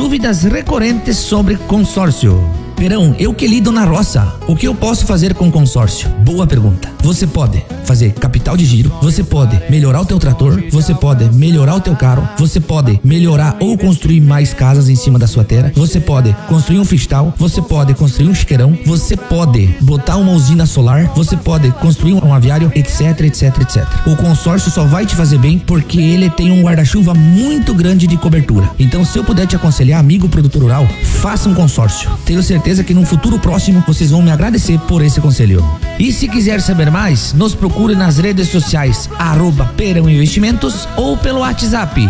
Dúvidas recorrentes sobre consórcio. Perão, eu que lido na roça, o que eu posso fazer com consórcio? Boa pergunta. Você pode fazer capital de giro, você pode melhorar o teu trator, você pode melhorar o teu carro, você pode melhorar ou construir mais casas em cima da sua terra, você pode construir um freestyle, você pode construir um chiqueirão, você pode botar uma usina solar, você pode construir um aviário, etc, etc, etc. O consórcio só vai te fazer bem porque ele tem um guarda-chuva muito grande de cobertura. Então, se eu puder te aconselhar, amigo produtor rural, faça um consórcio. Tenho certeza que num futuro próximo vocês vão me agradecer por esse conselho. E se quiser saber mais, nos procure nas redes sociais @Perão Investimentos ou pelo WhatsApp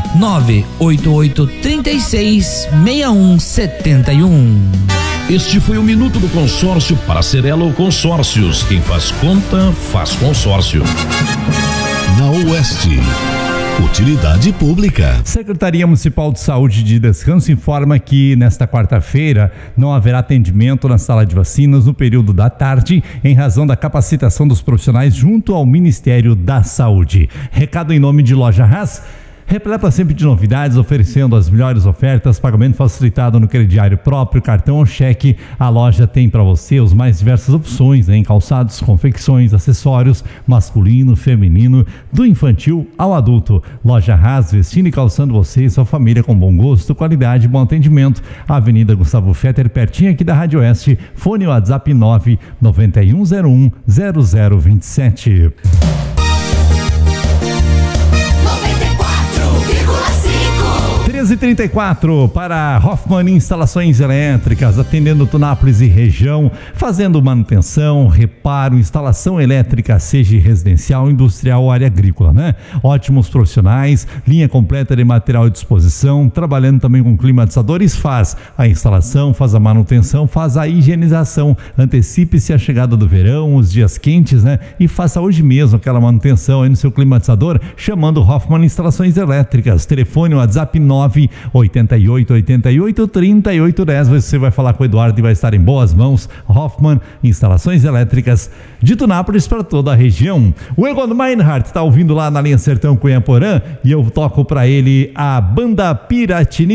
988366171. Este foi o Minuto do Consórcio para Cerelo Consórcios. Quem faz conta, faz consórcio. Na Oeste, utilidade pública. Secretaria Municipal de Saúde de Descanso informa que nesta quarta-feira não haverá atendimento na sala de vacinas no período da tarde, em razão da capacitação dos profissionais junto ao Ministério da Saúde. Recado em nome de Loja Haas, repleta sempre de novidades, oferecendo as melhores ofertas, pagamento facilitado no crediário próprio, cartão ou cheque. A loja tem para você as mais diversas opções em calçados, confecções, acessórios, masculino, feminino, do infantil ao adulto. Loja Haas, vestindo e calçando você e sua família com bom gosto, qualidade e bom atendimento. Avenida Gustavo Fetter, pertinho aqui da Rádio Oeste. Fone WhatsApp 991010027. 13h34 para Hoffman Instalações Elétricas, atendendo Tunápolis e região, fazendo manutenção, reparo, instalação elétrica, seja residencial, industrial ou área agrícola, né? Ótimos profissionais, linha completa de material à disposição, trabalhando também com climatizadores, faz a instalação, faz a manutenção, faz a higienização. Antecipe-se a chegada do verão, os dias quentes, né? E faça hoje mesmo aquela manutenção aí no seu climatizador, chamando Hoffman Instalações Elétricas. Telefone, WhatsApp 988883810. Você vai falar com o Eduardo e vai estar em boas mãos. Hoffman Instalações Elétricas de Tunápolis para toda a região. O Egon Meinhardt está ouvindo lá na linha Sertão Cunha Porã e eu toco para ele a banda Piratini.